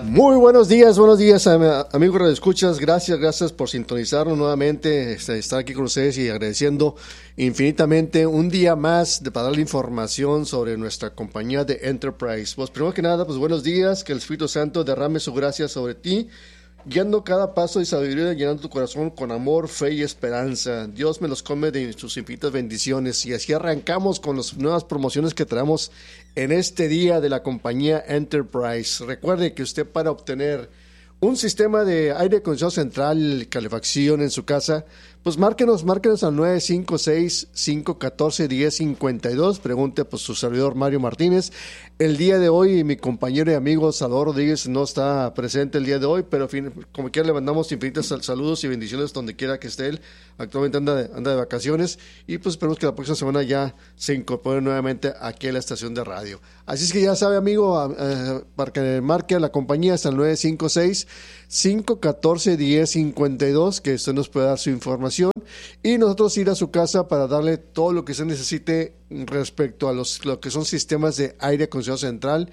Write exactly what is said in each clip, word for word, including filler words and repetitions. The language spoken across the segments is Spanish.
Muy buenos días, buenos días amigos de escuchas, gracias, gracias por sintonizarnos nuevamente, estar aquí con ustedes y agradeciendo infinitamente un día más de, para darle información sobre nuestra compañía de Enterprise. Pues primero que nada, pues buenos días, que el Espíritu Santo derrame su gracia sobre ti, guiando cada paso de sabiduría, llenando tu corazón con amor, fe y esperanza. Dios me los come de sus infinitas bendiciones. Y así arrancamos con las nuevas promociones que traemos en este día de la compañía Enterprise. Recuerde que usted, para obtener un sistema de aire acondicionado central, calefacción en su casa, pues márquenos, márquenos al nueve cinco seis, cinco uno cuatro, uno cero cinco dos. Pregunte por su servidor Mario Martínez. El día de hoy mi compañero y amigo Salvador Rodríguez no está presente el día de hoy, pero fin, como quiera le mandamos infinitos saludos y bendiciones donde quiera que esté él. Actualmente anda de, anda de vacaciones y pues esperemos que la próxima semana ya se incorpore nuevamente aquí a la estación de radio. Así es que ya sabe, amigo, eh, para que marque a la compañía hasta el nueve cinco seis, cinco uno cuatro, uno cero cinco dos, que usted nos puede dar su información y nosotros ir a su casa para darle todo lo que se necesite respecto a los lo que son sistemas de aire acondicionado central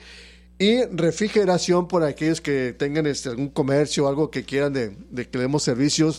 y refrigeración por aquellos que tengan este, algún comercio o algo que quieran de, de que le demos servicios,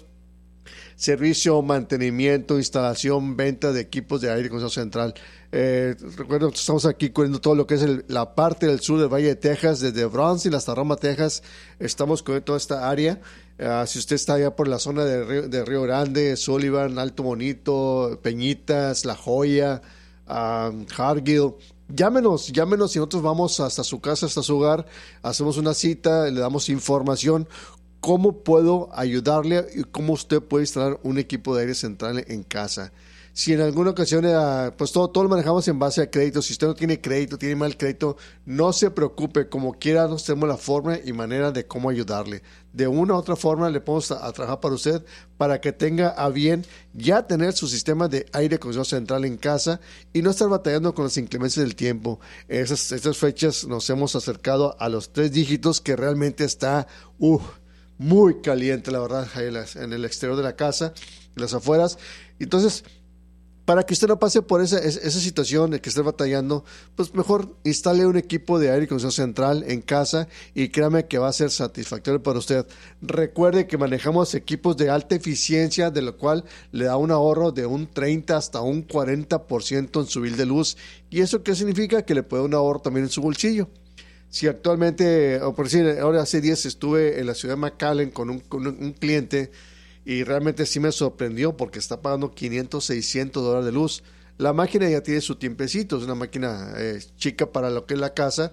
servicio, mantenimiento, instalación, venta de equipos de aire acondicionado central. Eh, recuerdo, estamos aquí cubriendo todo lo que es el, la parte del sur del Valle de Texas, desde Brownsville hasta Roma, Texas. Estamos cubriendo toda esta área. Uh, si usted está allá por la zona de Río, de Río Grande, Sullivan, Alto Bonito, Peñitas, La Joya, uh, Hargill, llámenos, llámenos y nosotros vamos hasta su casa, hasta su hogar, hacemos una cita, le damos información, cómo puedo ayudarle y cómo usted puede instalar un equipo de aire central en casa. Si en alguna ocasión, eh, pues todo, todo lo manejamos en base a crédito. Si usted no tiene crédito, tiene mal crédito, no se preocupe. Como quiera, nos tenemos la forma y manera de cómo ayudarle. De una u otra forma, le podemos a, a trabajar para usted para que tenga a bien ya tener su sistema de aire acondicionado central en casa y no estar batallando con las inclemencias del tiempo. Esas, esas fechas nos hemos acercado a los tres dígitos que realmente está uh, muy caliente, la verdad, en el exterior de la casa, en las afueras. Entonces, para que usted no pase por esa, esa situación de que esté batallando, pues mejor instale un equipo de aire acondicionado central en casa y créame que va a ser satisfactorio para usted. Recuerde que manejamos equipos de alta eficiencia, de lo cual le da un ahorro de un treinta hasta un cuarenta por ciento en su bill de luz. ¿Y eso qué significa? Que le puede dar un ahorro también en su bolsillo. Si actualmente, o por decir, ahora hace días estuve en la ciudad de McAllen con un, con un, un cliente y realmente sí me sorprendió porque está pagando quinientos, seiscientos dólares de luz. La máquina ya tiene su tiempecito, es una máquina eh, chica para lo que es la casa,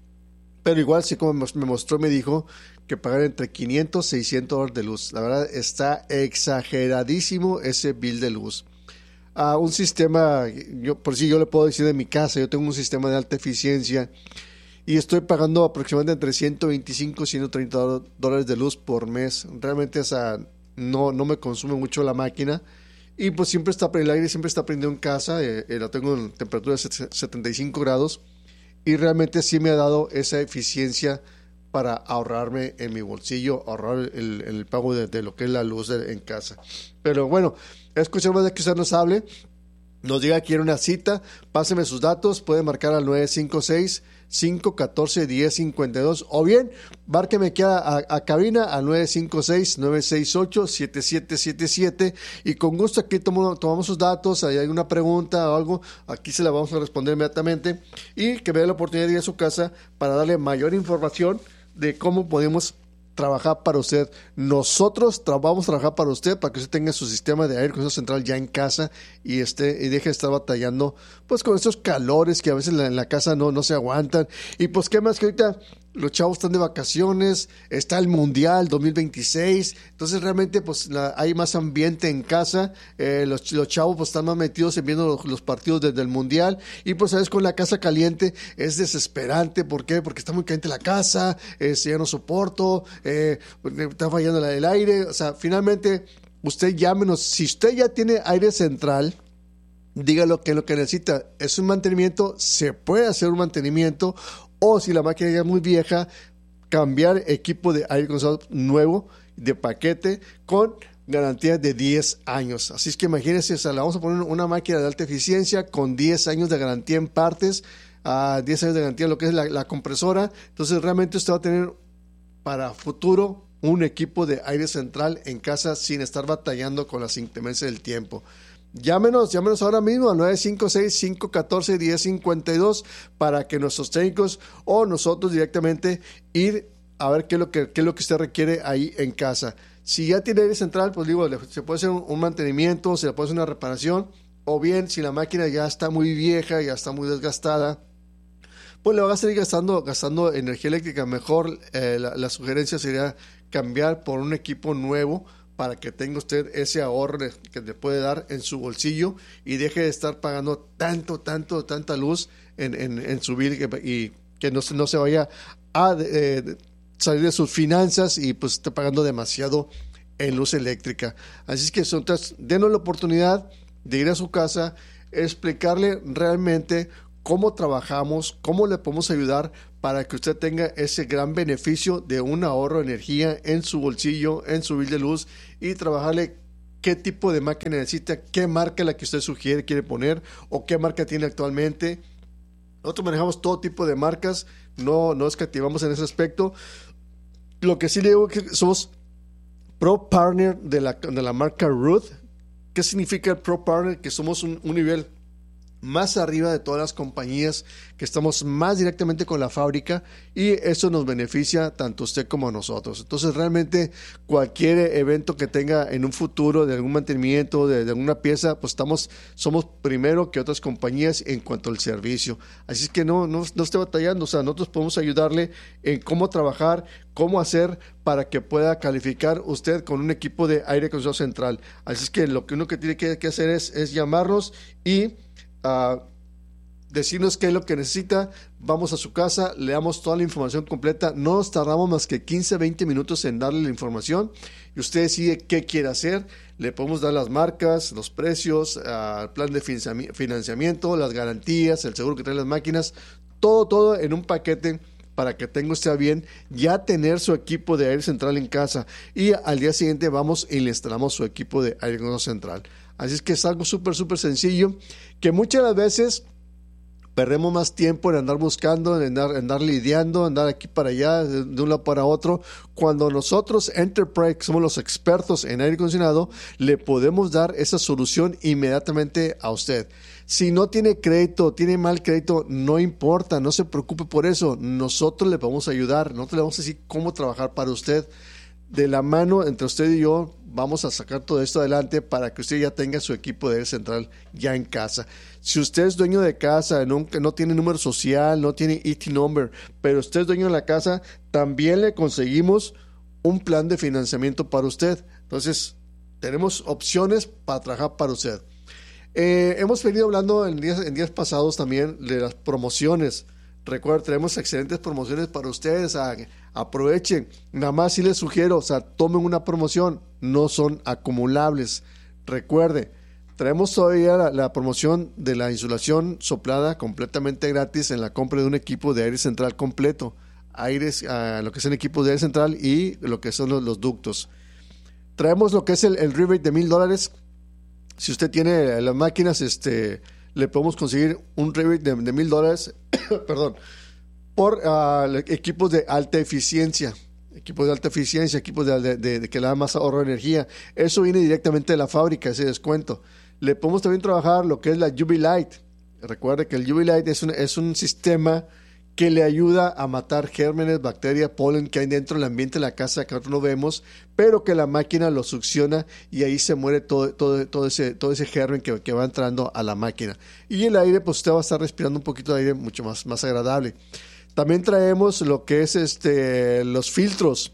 pero igual sí como me mostró, me dijo que pagar entre quinientos, seiscientos dólares de luz. La verdad está exageradísimo ese bill de luz. Uh, un sistema, yo por si yo le puedo decir de mi casa, yo tengo un sistema de alta eficiencia y estoy pagando aproximadamente entre ciento veinticinco y ciento treinta dólares de luz por mes. Realmente esa no, no me consume mucho la máquina y pues siempre está, el aire siempre está prendido en casa, eh, eh, la tengo en temperatura de setenta y cinco grados y realmente sí me ha dado esa eficiencia para ahorrarme en mi bolsillo, ahorrar el, el pago de, de lo que es la luz de, en casa. Pero bueno, escuchemos de que usted nos hable, nos diga que quiere una cita, páseme sus datos, puede marcar al nueve cinco seis, cinco uno cuatro, uno cero cinco dos o bien márqueme aquí a, a, a cabina al nueve cinco seis, nueve seis ocho, siete siete siete siete y con gusto aquí tomo, tomamos sus datos, hay alguna pregunta o algo, aquí se la vamos a responder inmediatamente y que me dé la oportunidad de ir a su casa para darle mayor información de cómo podemos trabajar para usted. Nosotros tra- vamos a trabajar para usted para que usted tenga su sistema de aire acondicionado central ya en casa y esté y deje de estar batallando pues con estos calores que a veces en la, en la casa no, no se aguantan. Y pues qué más que ahorita los chavos están de vacaciones, está el Mundial dos mil veintiséis, entonces realmente pues la, hay más ambiente en casa, eh, los, los chavos pues están más metidos en viendo los, los partidos desde el Mundial y pues sabes con la casa caliente es desesperante. ¿Por qué? Porque está muy caliente la casa, eh, ya no soporto, eh, está fallando la, el aire, o sea, finalmente usted llámenos, si usted ya tiene aire central, dígalo que lo que necesita es un mantenimiento, se puede hacer un mantenimiento. O si la máquina ya es muy vieja, cambiar equipo de aire acondicionado nuevo, de paquete, con garantía de diez años. Así es que imagínense, o sea, le vamos a poner una máquina de alta eficiencia con diez años de garantía en partes, uh, diez años de garantía en lo que es la, la compresora. Entonces realmente usted va a tener para futuro un equipo de aire central en casa sin estar batallando con las inclemencias del tiempo. Llámenos, llámenos ahora mismo al nueve cinco seis, cinco uno cuatro, uno cero cinco dos para que nuestros técnicos o nosotros directamente ir a ver qué es lo que, qué es lo que usted requiere ahí en casa. Si ya tiene aire central, pues digo, se puede hacer un, un mantenimiento, se le puede hacer una reparación, o bien si la máquina ya está muy vieja, ya está muy desgastada, pues le va a seguir gastando, gastando energía eléctrica. Mejor eh, la, la sugerencia sería cambiar por un equipo nuevo para que tenga usted ese ahorro que le puede dar en su bolsillo y deje de estar pagando tanto, tanto, tanta luz en, en, en su bill y que no se, no se vaya a eh, salir de sus finanzas y pues esté pagando demasiado en luz eléctrica. Así es que entonces, denos la oportunidad de ir a su casa, explicarle realmente cómo trabajamos, cómo le podemos ayudar para que usted tenga ese gran beneficio de un ahorro de energía en su bolsillo, en su bill de luz, y trabajarle qué tipo de máquina necesita, qué marca es la que usted sugiere, quiere poner, o qué marca tiene actualmente. Nosotros manejamos todo tipo de marcas, no, no escatimamos en ese aspecto. Lo que sí le digo es que somos Pro Partner de la, de la marca Ruth. ¿Qué significa el Pro Partner? Que somos un, un nivel más arriba de todas las compañías, que estamos más directamente con la fábrica, y eso nos beneficia tanto a usted como a nosotros. Entonces realmente cualquier evento que tenga en un futuro de algún mantenimiento de, de alguna pieza, pues estamos somos primero que otras compañías en cuanto al servicio. Así es que no, no, no esté batallando. O sea, nosotros podemos ayudarle en cómo trabajar, cómo hacer para que pueda calificar usted con un equipo de aire acondicionado central. Así es que lo que uno que tiene que, que hacer es, es llamarnos y Uh, decirnos qué es lo que necesita. Vamos a su casa, le damos toda la información completa. No nos tardamos más que quince, veinte minutos en darle la información y usted decide qué quiere hacer. Le podemos dar las marcas, los precios, uh, el plan de financiamiento, las garantías, el seguro que trae las máquinas, todo, todo en un paquete para que tenga usted a bien ya tener su equipo de aire central en casa, y al día siguiente vamos y le instalamos su equipo de aire central. Así es que es algo súper, súper sencillo, que muchas de las veces perdemos más tiempo en andar buscando, en andar, en andar lidiando, en andar aquí para allá, de, de un lado para otro. Cuando nosotros, Enterprise, somos los expertos en aire acondicionado, le podemos dar esa solución inmediatamente a usted. Si no tiene crédito, tiene mal crédito, no importa, no se preocupe por eso. Nosotros le podemos ayudar, nosotros le vamos a decir cómo trabajar para usted. De la mano entre usted y yo vamos a sacar todo esto adelante para que usted ya tenga su equipo de aire central ya en casa. Si usted es dueño de casa, no, no tiene número social, no tiene I T number, pero usted es dueño de la casa, también le conseguimos un plan de financiamiento para usted. Entonces, tenemos opciones para trabajar para usted. Eh, hemos venido hablando en días, en días pasados también de las promociones. Recuerden, tenemos excelentes promociones para ustedes. A, aprovechen. Nada más si les sugiero, o sea, tomen una promoción. No son acumulables. Recuerde, traemos todavía la, la promoción de la insulación soplada completamente gratis en la compra de un equipo de aire central completo. Aires, uh, lo que es el equipo de aire central y lo que son los, los ductos. Traemos lo que es el, el rebate de mil dólares. Si usted tiene las máquinas, este, le podemos conseguir un rebate de, de mil dólares, perdón, por uh, equipos de alta eficiencia, equipos de alta eficiencia, equipos de, de, de, de que le dan más ahorro de energía. Eso viene directamente de la fábrica, ese descuento. Le podemos también trabajar lo que es la U V Light. Recuerde que el U V Light es un, es un sistema que le ayuda a matar gérmenes, bacterias, polen que hay dentro del ambiente de la casa que nosotros no vemos, pero que la máquina lo succiona y ahí se muere todo, todo, todo, ese, todo ese germen que, que va entrando a la máquina. Y el aire, pues usted va a estar respirando un poquito de aire mucho más, más agradable. También traemos lo que es este, los filtros.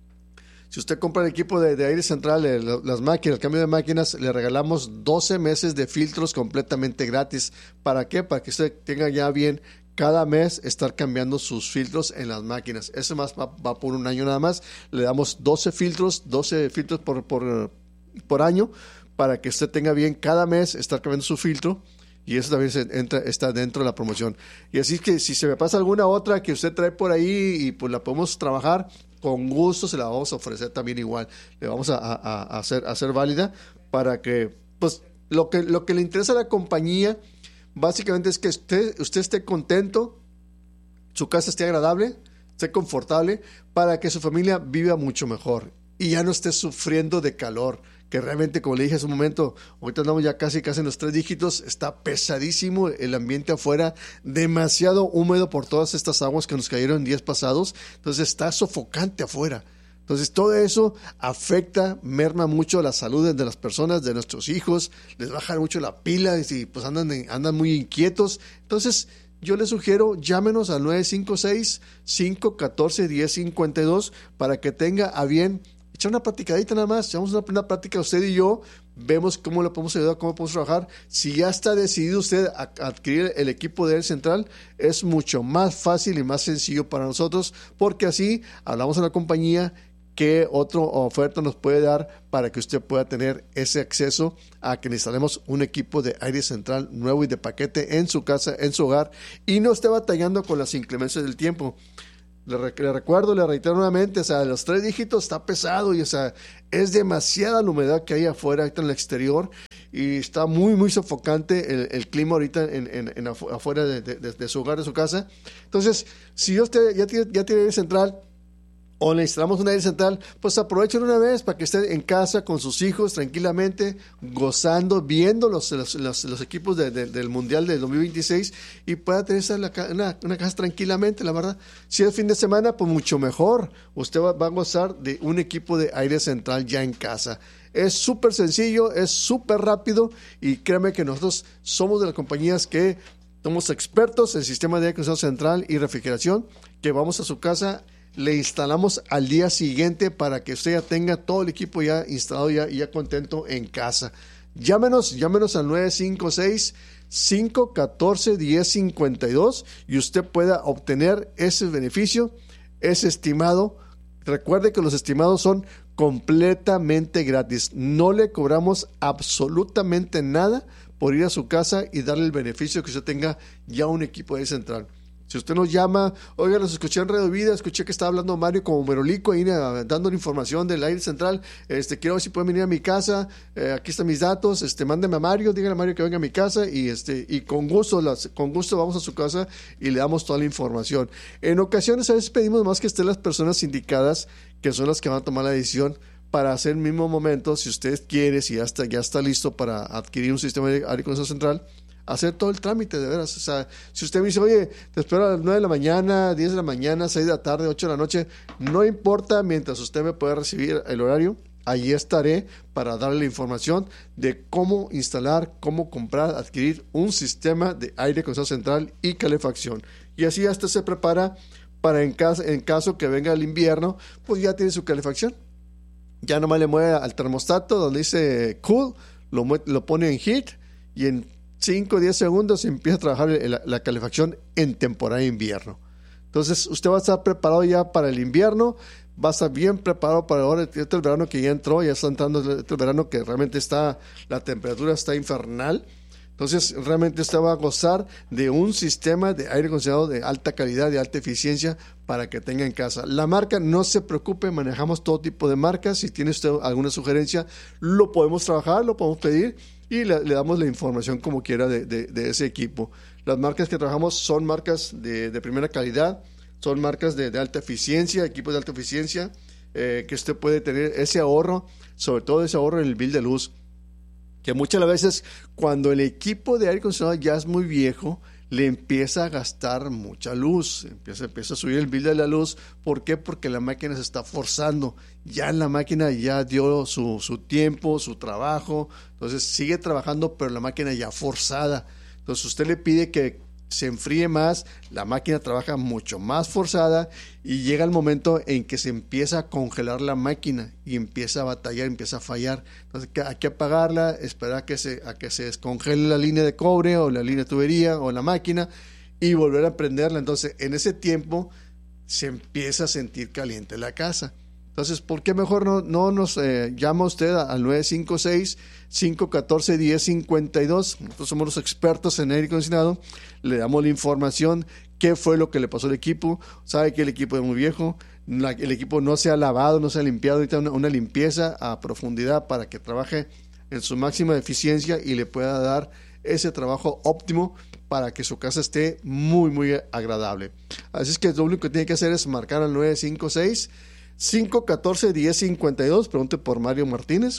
Si usted compra el equipo de, de aire central, eh, las máquinas, el cambio de máquinas, le regalamos doce meses de filtros completamente gratis. ¿Para qué? Para que usted tenga ya bien cada mes estar cambiando sus filtros en las máquinas. Eso más va, va por un año nada más. Le damos doce filtros, doce filtros por, por, por año, para que usted tenga bien cada mes estar cambiando su filtro. Y eso también se entra, está dentro de la promoción. Y así que si se me pasa alguna otra que usted trae por ahí y pues la podemos trabajar, con gusto se la vamos a ofrecer también igual. Le vamos a, a, a, hacer, a hacer válida para que, pues, lo que, lo que le interesa a la compañía básicamente es que usted, usted esté contento, su casa esté agradable, esté confortable para que su familia viva mucho mejor y ya no esté sufriendo de calor, que realmente, como le dije hace un momento, ahorita andamos ya casi casi en los tres dígitos, está pesadísimo el ambiente afuera, demasiado húmedo por todas estas aguas que nos cayeron en días pasados, entonces está sofocante afuera. Entonces todo eso afecta, merma mucho la salud de las personas, de nuestros hijos, les baja mucho la pila y pues andan, andan muy inquietos. Entonces yo les sugiero, llámenos al nueve cinco seis, cinco uno cuatro, uno cero cinco dos para que tenga a bien echar una platicadita nada más. Echamos una, una plática usted y yo, vemos cómo le podemos ayudar, cómo podemos trabajar. Si ya está decidido usted a, a adquirir el equipo de Aire Central, es mucho más fácil y más sencillo para nosotros, porque así hablamos a la compañía qué otra oferta nos puede dar para que usted pueda tener ese acceso a que le instalemos un equipo de aire central nuevo y de paquete en su casa, en su hogar, y no esté batallando con las inclemencias del tiempo. Le, re- le recuerdo, le reitero nuevamente, o sea, los tres dígitos está pesado y, o sea, es demasiada la humedad que hay afuera, ahorita en el exterior, y está muy, muy sofocante el, el clima ahorita en, en, en afu- afuera de, de, de, de su hogar, de su casa. Entonces, si usted ya tiene, ya tiene aire central, o le instalamos un aire central, pues aprovechen una vez para que esté en casa con sus hijos tranquilamente, gozando, viendo los, los, los, los equipos de, de, del Mundial del dos mil veintiséis y pueda tener una, una, una casa tranquilamente, la verdad. Si es fin de semana, pues mucho mejor. Usted va, va a gozar de un equipo de aire central ya en casa. Es súper sencillo, es súper rápido y créeme que nosotros somos de las compañías que somos expertos en sistemas de aire acondicionado central y refrigeración, que vamos a su casa, le instalamos al día siguiente para que usted ya tenga todo el equipo ya instalado ya, y ya contento en casa. Llámenos, llámenos al nueve cinco seis, cinco uno cuatro, uno cero cinco dos y usted pueda obtener ese beneficio, ese estimado. Recuerde que los estimados son completamente gratis. No le cobramos absolutamente nada por ir a su casa y darle el beneficio que usted tenga ya un equipo de central. Si usted nos llama, oiga, los escuché en Radio Vida, escuché que estaba hablando Mario como Merolico ahí dando la información del aire central, este, quiero ver si pueden venir a mi casa, eh, aquí están mis datos, este, mándeme a Mario, díganle a Mario que venga a mi casa y este, y con gusto, las, con gusto vamos a su casa y le damos toda la información. En ocasiones a veces pedimos más que estén las personas indicadas, que son las que van a tomar la decisión para hacer el mismo momento, si usted quiere, si ya está, ya está listo para adquirir un sistema de aire acondicionado central, hacer todo el trámite, de veras. O sea, si usted me dice, oye, te espero a las nueve de la mañana, diez de la mañana, seis de la tarde, ocho de la noche, no importa, mientras usted me pueda recibir el horario, allí estaré para darle la información de cómo instalar, cómo comprar, adquirir un sistema de aire acondicionado central y calefacción. Y así hasta se prepara para en caso, en caso que venga el invierno, pues ya tiene su calefacción. Ya nomás le mueve al termostato donde dice cool, lo, lo pone en heat y en cinco o diez segundos empieza a trabajar la, la calefacción en temporada de invierno. Entonces usted va a estar preparado ya para el invierno, va a estar bien preparado para ahora, este el verano que ya entró, ya está entrando este el verano que realmente está, la temperatura está infernal. Entonces realmente usted va a gozar de un sistema de aire acondicionado de alta calidad, de alta eficiencia para que tenga en casa. La marca, no se preocupe, manejamos todo tipo de marcas. Si tiene usted alguna sugerencia, lo podemos trabajar, lo podemos pedir y le, le damos la información como quiera de, de, de ese equipo. Las marcas que trabajamos son marcas de, de primera calidad, son marcas de, de alta eficiencia, equipos de alta eficiencia, eh, que usted puede tener ese ahorro, sobre todo ese ahorro en el bill de luz, que muchas veces cuando el equipo de aire acondicionado ya es muy viejo, le empieza a gastar mucha luz, empieza, empieza a subir el bill de la luz. ¿Por qué? Porque la máquina se está forzando, ya la máquina ya dio su, su tiempo, su trabajo, entonces sigue trabajando, pero la máquina ya forzada. Entonces usted le pide que se enfríe más, la máquina trabaja mucho más forzada y llega el momento en que se empieza a congelar la máquina y empieza a batallar, empieza a fallar. Entonces hay que apagarla, esperar a que se, a que se descongele la línea de cobre o la línea de tubería o la máquina y volver a prenderla. Entonces en ese tiempo se empieza a sentir caliente la casa. Entonces, ¿por qué mejor no, no nos eh, llama usted al nueve cinco seis, cinco uno cuatro, uno cero cinco dos? Nosotros somos los expertos en aire acondicionado. Le damos la información, qué fue lo que le pasó al equipo. Sabe que el equipo es muy viejo, la, el equipo no se ha lavado, no se ha limpiado. Ahorita una, una limpieza a profundidad para que trabaje en su máxima eficiencia y le pueda dar ese trabajo óptimo para que su casa esté muy, muy agradable. Así es que lo único que tiene que hacer es marcar al nueve cinco seis, cinco uno cuatro, uno cero cinco dos. Pregunte por Mario Martínez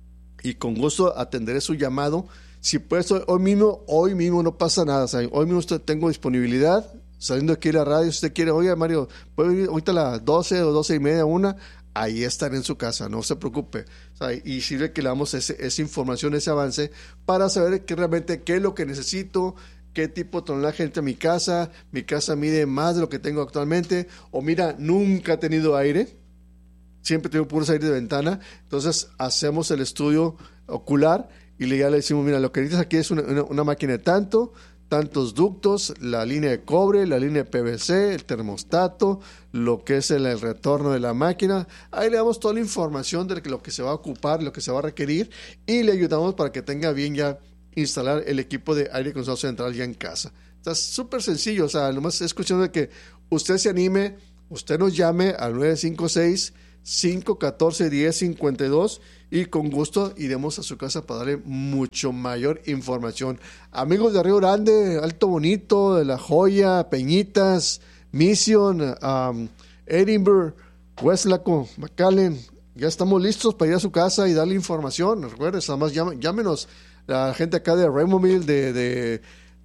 y con gusto atenderé su llamado. Si puedes, hoy mismo, hoy mismo no pasa nada. O sea, hoy mismo tengo disponibilidad. Saliendo aquí de la radio, si usted quiere, oye Mario, puede venir ahorita a las doce o doce y media, una, ahí estaré en su casa, no se preocupe. O sea, y sirve que le damos ese, esa información, ese avance, para saber que realmente qué es lo que necesito, qué tipo de tonelaje entra a mi casa, mi casa mide más de lo que tengo actualmente, o mira, nunca he tenido aire, siempre tengo puros aire de ventana, entonces hacemos el estudio ocular y ya le decimos, mira, lo que necesitas aquí es una, una, una máquina de tanto, tantos ductos, la línea de cobre, la línea de P V C, el termostato, lo que es el, el retorno de la máquina. Ahí le damos toda la información de lo que se va a ocupar, lo que se va a requerir y le ayudamos para que tenga bien ya instalar el equipo de aire acondicionado central ya en casa. Está súper sencillo, o sea, nomás es cuestión de que usted se anime, usted nos llame al nueve cinco seis, cinco uno cuatro, uno cero cinco dos y con gusto iremos a su casa para darle mucho mayor información. Amigos de Río Grande, Alto Bonito, de La Joya, Peñitas, Mission, um, Edinburgh, Westlaco, McAllen, ya estamos listos para ir a su casa y darle información. Recuerden, además llámenos la gente acá de Raymondville, de, de,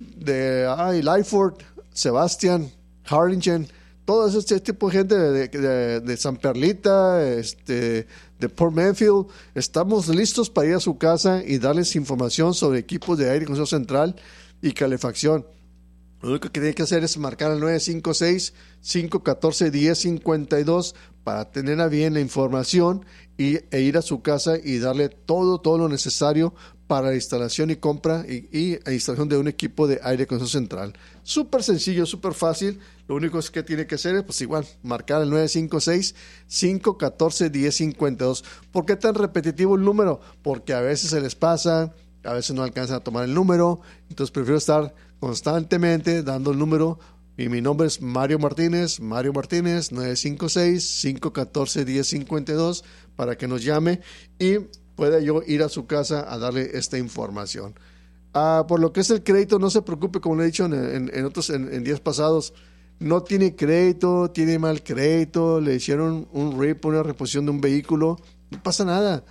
de ay, Lyford, Sebastián, Harlingen, todo este tipo de gente de, de, de San Perlita, este, de Port Manfield. Estamos listos para ir a su casa y darles información sobre equipos de aire acondicionado central y calefacción. Lo único que tiene que hacer es marcar al nueve cinco seis, cinco uno cuatro, uno cero cinco dos para tener a bien la información y, e ir a su casa y darle todo, todo lo necesario para la instalación y compra y, y la instalación de un equipo de aire acondicionado central. Súper sencillo, súper fácil. Lo único es que tiene que hacer es, pues igual, marcar el nueve cinco seis, cinco uno cuatro, uno cero cinco dos. ¿Por qué tan repetitivo el número? Porque a veces se les pasa, a veces no alcanzan a tomar el número. Entonces prefiero estar constantemente dando el número. Y mi nombre es Mario Martínez, Mario Martínez, nueve cinco seis, cinco uno cuatro, uno cero cinco dos, para que nos llame y pueda yo ir a su casa a darle esta información. Ah, por lo que es el crédito, no se preocupe, como le he dicho en, en, en otros en, en días pasados, no tiene crédito, tiene mal crédito, le hicieron un R I P, una reposición de un vehículo, no pasa nada,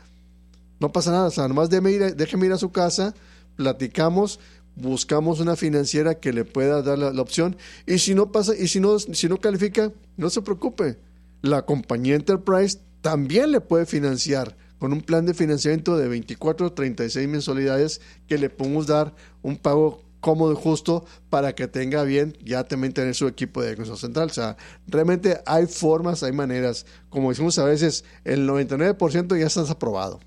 no pasa nada, o sea, nomás déjeme ir, déjeme ir a su casa, platicamos, buscamos una financiera que le pueda dar la, la opción, y si no pasa, y si no, si no califica, no se preocupe, la compañía Enterprise también le puede financiar con un plan de financiamiento de veinticuatro a treinta y seis mensualidades que le podemos dar un pago cómodo y justo para que tenga bien ya también tener su equipo de acondicionado central. O sea, realmente hay formas, hay maneras. Como decimos a veces, el noventa y nueve por ciento ya estás aprobado.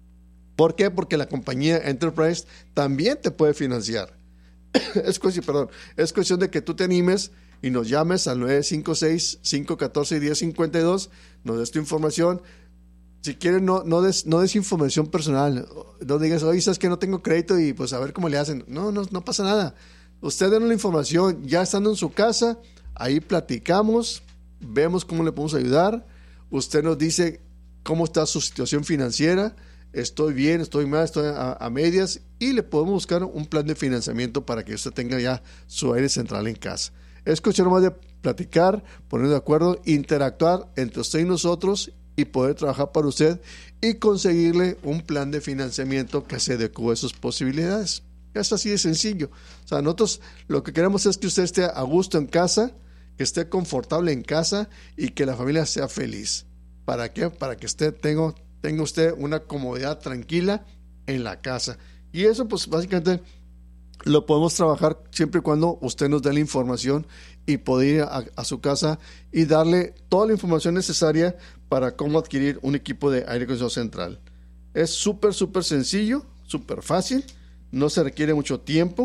¿Por qué? Porque la compañía Enterprise también te puede financiar. es, cuestión, perdón, es cuestión de que tú te animes y nos llames al nueve cinco seis, cinco uno cuatro, uno cero cinco dos, nos des tu información. Si quieres, no, no, des, no des información personal. No digas, oye, sabes que no tengo crédito y pues a ver cómo le hacen. No, no, no pasa nada. Usted den la información, ya estando en su casa, ahí platicamos, vemos cómo le podemos ayudar. Usted nos dice cómo está su situación financiera. Estoy bien, estoy mal, estoy a, a medias y le podemos buscar un plan de financiamiento para que usted tenga ya su aire central en casa. Es cuestión más de platicar, ponernos de acuerdo, interactuar entre usted y nosotros y poder trabajar para usted y conseguirle un plan de financiamiento que se adecue a sus posibilidades. Es así de sencillo. O sea, nosotros lo que queremos es que usted esté a gusto en casa, que esté confortable en casa y que la familia sea feliz. ¿Para qué? Para que usted tenga, tenga usted una comodidad tranquila en la casa. Y eso pues básicamente lo podemos trabajar siempre y cuando usted nos dé la información y poder ir a, a su casa y darle toda la información necesaria para cómo adquirir un equipo de aire acondicionado central. Es súper, súper sencillo, súper fácil, no se requiere mucho tiempo,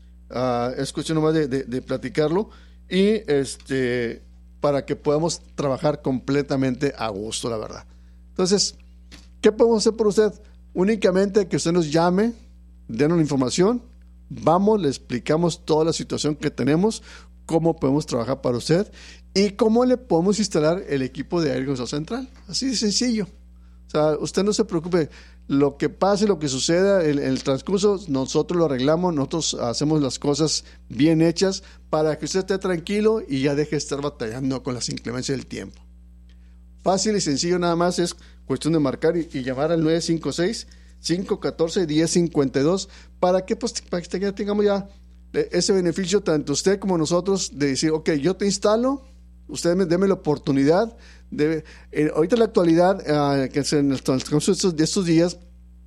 uh, es cuestión nomás de, de, de platicarlo y este, para que podamos trabajar completamente a gusto, la verdad. Entonces, ¿qué podemos hacer por usted? Únicamente que usted nos llame, denos la información, vamos, le explicamos toda la situación que tenemos, cómo podemos trabajar para usted y cómo le podemos instalar el equipo de aire acondicionado central. Así de sencillo. O sea, usted no se preocupe. lo que pase, lo que suceda en, en el transcurso, nosotros lo arreglamos, nosotros hacemos las cosas bien hechas para que usted esté tranquilo y ya deje de estar batallando con las inclemencias del tiempo. Fácil y sencillo, nada más es cuestión de marcar y, y llamar al nueve cinco seis, cinco uno cuatro, uno cero cinco dos para que, pues, para que ya tengamos ya ese beneficio, tanto usted como nosotros, de decir, ok, yo te instalo, usted me deme la oportunidad. De, eh, ahorita en la actualidad, eh, que en el transcurso de estos, de estos días,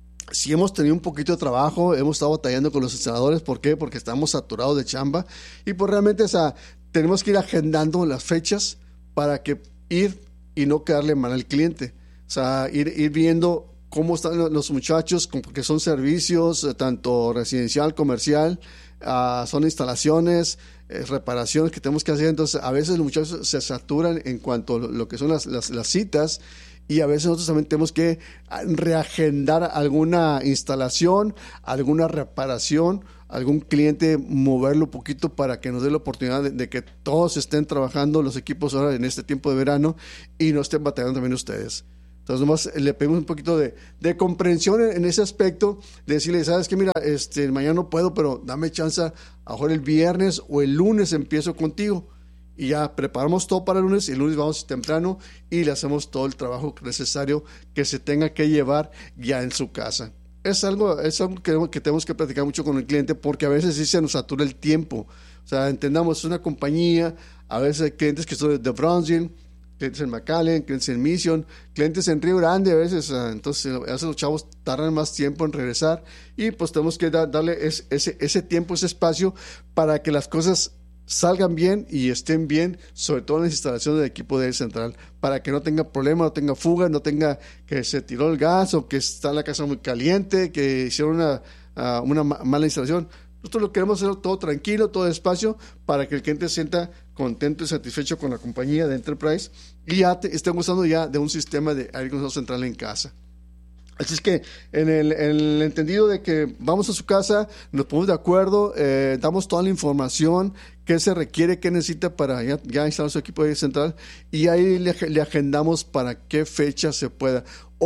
sí hemos tenido un poquito de trabajo, hemos estado batallando con los instaladores. ¿Por qué? Porque estamos saturados de chamba y pues realmente, o sea, tenemos que ir agendando las fechas para que ir y no quedarle mal al cliente. O sea, ir, ir viendo cómo están los muchachos, porque son servicios, tanto residencial, comercial, uh, son instalaciones, eh, reparaciones que tenemos que hacer. Entonces, a veces los muchachos se saturan en cuanto a lo que son las, las, las citas, y a veces nosotros también tenemos que reagendar alguna instalación, alguna reparación, algún cliente, moverlo un poquito para que nos dé la oportunidad de, de que todos estén trabajando los equipos ahora en este tiempo de verano y no estén batallando también ustedes. Entonces, nomás le pedimos un poquito de, de comprensión en, en ese aspecto, de decirle, ¿sabes qué? Mira, este, mañana no puedo, pero dame chance, a mejor el viernes o el lunes empiezo contigo. Y ya preparamos todo para el lunes, y el lunes vamos temprano y le hacemos todo el trabajo necesario que se tenga que llevar ya en su casa. Es algo, es algo que, que tenemos que platicar mucho con el cliente, porque a veces sí se nos satura el tiempo. O sea, entendamos, es una compañía, a veces hay clientes que son de Brownsville, clientes en McAllen, clientes en Mission, clientes en Río Grande a veces, entonces a veces los chavos tardan más tiempo en regresar y pues tenemos que da, darle ese, ese, ese tiempo, ese espacio para que las cosas salgan bien y estén bien, sobre todo en las instalaciones del equipo de aire central, para que no tenga problema, no tenga fuga, no tenga que se tiró el gas o que está en la casa muy caliente, que hicieron una, uh, una mala instalación. Nosotros lo queremos hacer todo tranquilo, todo despacio, para que el cliente se sienta contento y satisfecho con la compañía de Enterprise y ya te, estén usando ya de un sistema de aire acondicionado central en casa. Así es que en el, en el entendido de que vamos a su casa, nos ponemos de acuerdo, eh, damos toda la información que se requiere, que necesita para ya, ya instalar su equipo de central, y ahí le, le agendamos para qué fecha se pueda.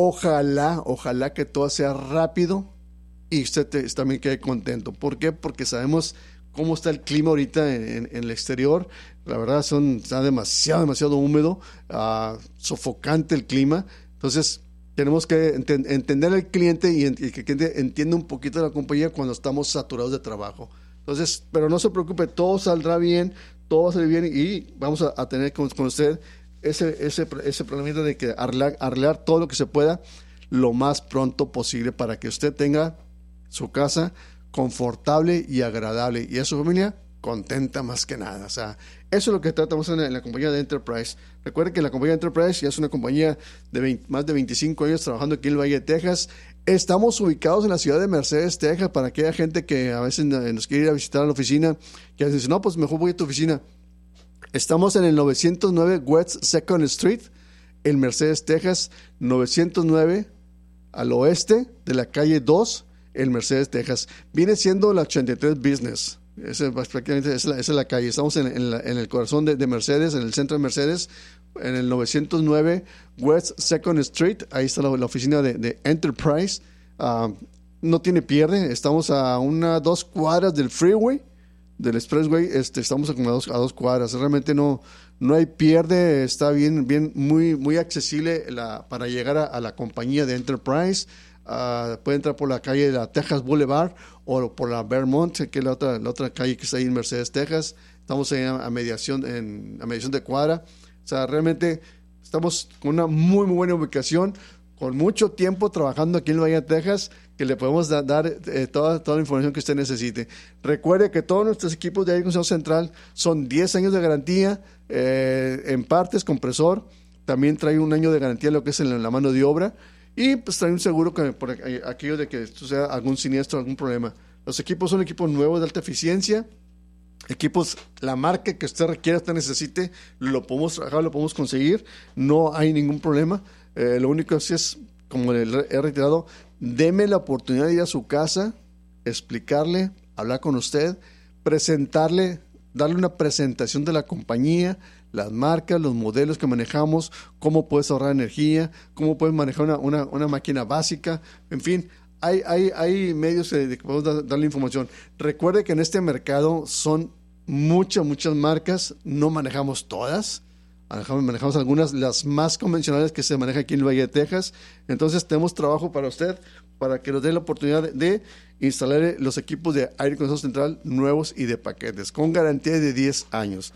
Ojalá, ojalá que todo sea rápido y usted te, también quede contento. ¿Por qué? Porque sabemos cómo está el clima ahorita en, en, en el exterior. La verdad son, está demasiado, demasiado húmedo, uh, sofocante el clima. Entonces, tenemos que ent- entender al cliente y, ent- y que el cliente entienda un poquito de la compañía cuando estamos saturados de trabajo. Entonces, pero no se preocupe, todo saldrá bien, todo va a salir bien y vamos a, a tener con, con usted ese, ese, ese planteamiento de que arreglar, arreglar todo lo que se pueda lo más pronto posible para que usted tenga su casa confortable y agradable y a su familia contenta más que nada. O sea, eso es lo que tratamos en la, en la compañía de Enterprise. Recuerde que la compañía de Enterprise ya es una compañía de veinte, más de veinticinco años trabajando aquí en el Valle de Texas. Estamos ubicados en la ciudad de Mercedes, Texas, para aquella gente que a veces nos quiere ir a visitar a la oficina, que dice, no, pues mejor voy a tu oficina. Estamos en el novecientos nueve West second Street, en Mercedes, Texas, novecientos nueve al oeste de la calle dos, en Mercedes, Texas. Viene siendo la ochenta y tres Business. Esa es, prácticamente, esa es, la, esa es la calle. Estamos en, en, la, en el corazón de, de Mercedes, en el centro de Mercedes, en el novecientos nueve West second Street. Ahí está la, la oficina de, de Enterprise. Uh, no tiene pierde. Estamos a una, dos cuadras del freeway, del expressway. Este, estamos a, como a, dos, a dos cuadras. Realmente no, no hay pierde. Está bien, bien muy, muy accesible la, para llegar a, a la compañía de Enterprise. Uh, puede entrar por la calle de la Texas Boulevard o por la Vermont, que es la otra, la otra calle que está ahí en Mercedes, Texas. Estamos ahí a, a mediación en, a mediación de cuadra. O sea, realmente estamos con una muy, muy buena ubicación, con mucho tiempo trabajando aquí en el Valle de Texas, que le podemos da, dar eh, toda, toda la información que usted necesite. Recuerde que todos nuestros equipos de aire acondicionado central son diez años de garantía, eh, en partes, compresor. También trae un año de garantía en lo que es en la mano de obra. Y pues trae un seguro que, por aquello de que suceda algún siniestro, algún problema. Los equipos son equipos nuevos de alta eficiencia, equipos, la marca que usted requiera, usted necesite, lo podemos trabajar, lo podemos conseguir, no hay ningún problema. Eh, lo único que es, como le he reiterado, deme la oportunidad de ir a su casa, explicarle, hablar con usted, presentarle, darle una presentación de la compañía, las marcas, los modelos que manejamos, cómo puedes ahorrar energía, cómo puedes manejar una, una, una máquina básica, en fin, hay, hay, hay medios de, de que podemos dar, darle información. Recuerde que en este mercado son muchas, muchas marcas, no manejamos todas, manejamos, manejamos algunas, las más convencionales que se manejan aquí en el Valle de Texas. Entonces tenemos trabajo para usted, para que nos dé la oportunidad de, de instalar los equipos de aire acondicionado central nuevos y de paquetes, con garantía de diez años.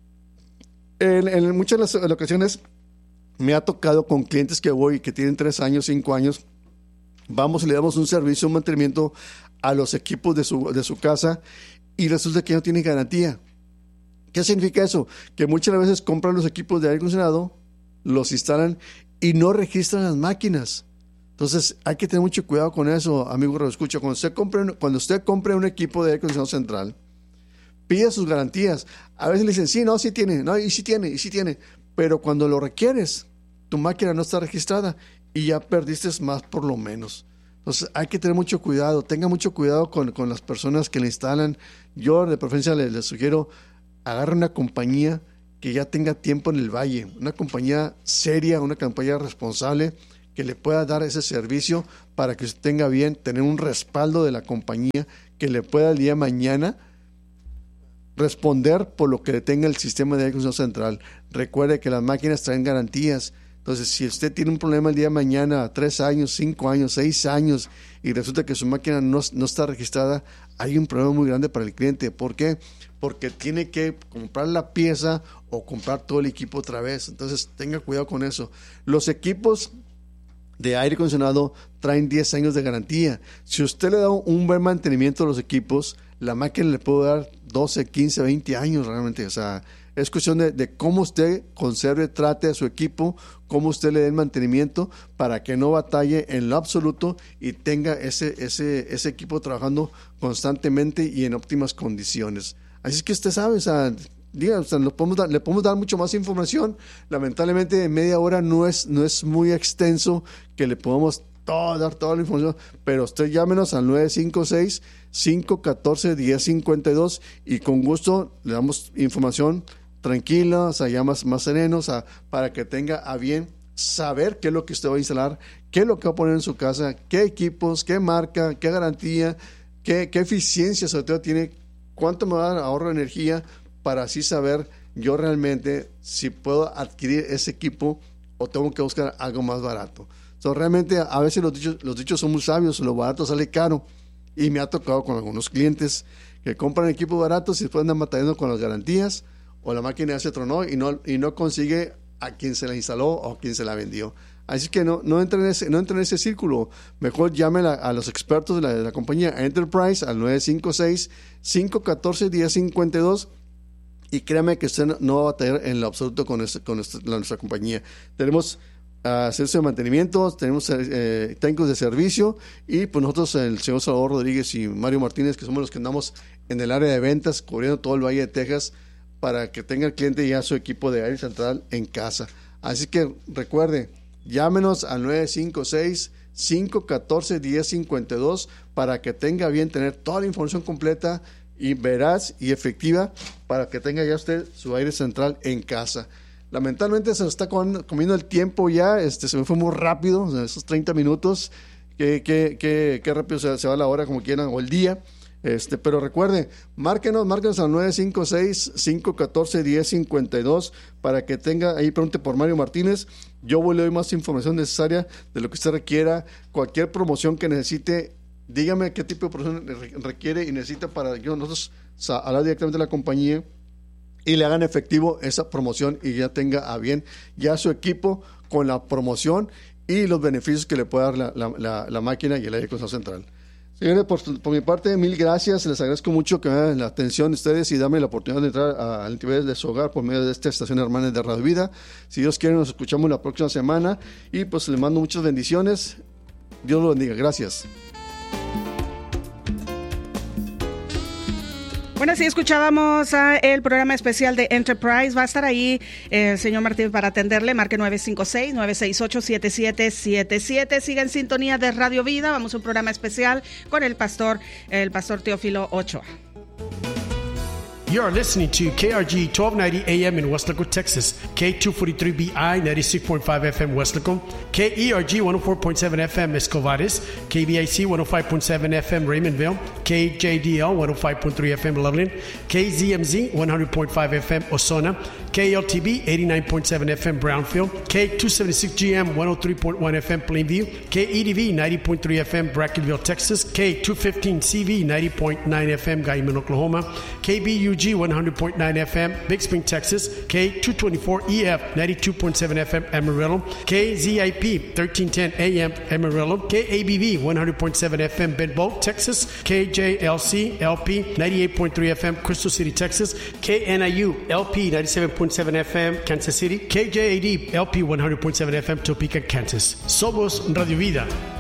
En, en muchas de las ocasiones me ha tocado con clientes que voy que tienen tres años, cinco años, vamos y le damos un servicio, un mantenimiento a los equipos de su, de su casa y resulta que no tienen garantía. ¿Qué significa eso? Que muchas veces compran los equipos de aire acondicionado, los instalan y no registran las máquinas. Entonces hay que tener mucho cuidado con eso, amigo que escucha. Cuando usted compre, cuando usted compre un equipo de aire acondicionado central, pide sus garantías. A veces le dicen, sí, no, sí tiene, no, y sí tiene, y sí tiene. Pero cuando lo requieres, tu máquina no está registrada y ya perdiste más por lo menos. Entonces hay que tener mucho cuidado, tenga mucho cuidado con, con las personas que le instalan. Yo de preferencia les, les sugiero, agarre una compañía que ya tenga tiempo en el valle, una compañía seria, una compañía responsable que le pueda dar ese servicio para que usted tenga bien, tener un respaldo de la compañía que le pueda el día de mañana responder por lo que tenga el sistema de aire acondicionado central. Recuerde que las máquinas traen garantías. Entonces, si usted tiene un problema el día de mañana, tres años, cinco años, seis años, y resulta que su máquina no, no está registrada, hay un problema muy grande para el cliente. ¿Por qué? Porque tiene que comprar la pieza o comprar todo el equipo otra vez. Entonces, tenga cuidado con eso. Los equipos de aire acondicionado traen diez años de garantía. Si usted le da un buen mantenimiento a los equipos, la máquina le puede dar doce, quince, veinte años realmente. O sea, es cuestión de, de cómo usted conserve, trate a su equipo, cómo usted le dé el mantenimiento para que no batalle en lo absoluto y tenga ese, ese, ese equipo trabajando constantemente y en óptimas condiciones. Así es que usted sabe, o sea, diga, o sea, le podemos dar, le podemos dar mucho más información. Lamentablemente en media hora no es, no es muy extenso que le podamos todo, dar toda la información, pero usted llámenos al nueve cinco seis, cinco uno cuatro, uno cero cinco dos y con gusto le damos información tranquila, o sea, ya más, más serenos, a, para que tenga a bien saber qué es lo que usted va a instalar, qué es lo que va a poner en su casa, qué equipos, qué marca, qué garantía, qué, qué eficiencia sobre todo tiene, cuánto me va a dar ahorro de energía, para así saber yo realmente si puedo adquirir ese equipo o tengo que buscar algo más barato. So, realmente a veces los dichos, los dichos son muy sabios, lo barato sale caro, y me ha tocado con algunos clientes que compran equipos baratos y después andan batallando con las garantías o la máquina ya se tronó y no, y no consigue a quien se la instaló o a quien se la vendió. Así que no, no entre en ese, no entre en ese círculo. Mejor llame a, a los expertos de la, de la compañía Enterprise al nueve cinco seis, cinco uno cuatro, uno cero cinco dos y créame que usted no, no va a batallar en lo absoluto con, este, con este, la, nuestra compañía. Tenemos uh, servicio de mantenimiento, tenemos eh, técnicos de servicio y pues nosotros, el señor Salvador Rodríguez y Mario Martínez, que somos los que andamos en el área de ventas, cubriendo todo el Valle de Texas, para que tenga el cliente ya su equipo de aire central en casa. Así que recuerde, llámenos al nueve cinco seis, cinco uno cuatro, uno cero cinco dos para que tenga bien tener toda la información completa y veraz y efectiva para que tenga ya usted su aire central en casa. Lamentablemente se nos está comiendo el tiempo ya, este, se me fue muy rápido, o sea, esos treinta minutos, que, que, que, que rápido se, se va la hora como quieran, o el día. Este, pero recuerde, márquenos, márquenos al nueve cinco seis, cinco uno cuatro, uno cero cinco dos para que tenga, ahí pregunte por Mario Martínez. Yo voy a dar más información necesaria de lo que usted requiera, cualquier promoción que necesite, dígame qué tipo de promoción requiere y necesita para que nosotros hablar directamente de la compañía y le hagan efectivo esa promoción y ya tenga a bien ya su equipo con la promoción y los beneficios que le puede dar la, la, la, la máquina y el aire acondicionado central. Señores, por, por mi parte, mil gracias. Les agradezco mucho que me den la atención de ustedes y darme la oportunidad de entrar al interior de su hogar por medio de esta estación Hermanas de Radio Vida. Si Dios quiere, nos escuchamos la próxima semana y pues les mando muchas bendiciones. Dios lo bendiga. Gracias. Bueno, sí, escuchábamos a el programa especial de Enterprise. Va a estar ahí eh, el señor Martín para atenderle. Marque nueve cinco seis, nueve seis ocho, siete siete siete siete. Siga en sintonía de Radio Vida. Vamos a un programa especial con el pastor, el pastor Teófilo Ochoa. You are listening to K R G twelve ninety A M in Weslaco, Texas, K two forty-three B I ninety-six point five F M Weslaco, K E R G one oh four point seven F M Escovares, K B I C one oh five point seven F M Raymondville, K J D L one oh five point three F M Loveland, K Z M Z one hundred point five F M Osona, K L T B eighty-nine point seven F M Brownfield, K two seventy-six G M one oh three point one F M Plainview, K E D V ninety point three F M Brackenville, Texas, K two fifteen C V ninety point nine F M Guyman, Oklahoma, K B U G one hundred point nine F M Big Spring, Texas, K two twenty-four E F ninety-two point seven F M Amarillo, K Z I P thirteen ten A M Amarillo, K A B V one hundred point seven F M Benbow, Texas, K J L C L P ninety-eight point three F M Crystal City, Texas, K N I U L P ninety-seven point seven F M Kansas City, K J A D L P one hundred point seven F M Topeka, Kansas. Somos Radio Vida.